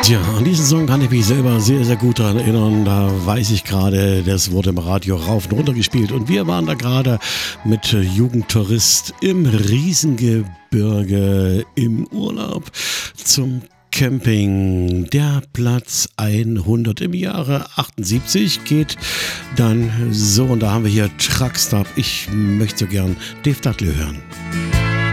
Tja, an diesen Song kann ich mich selber sehr, sehr gut daran erinnern. Da weiß ich gerade, das wurde im Radio rauf und runter gespielt. Und wir waren da gerade mit Jugendtourist im Riesengebirge im Urlaub zum Camping. Der Platz 100 im Jahre 78 geht dann so. Und da haben wir hier Truckstop. Ich möchte so gern Dave Dudley hören.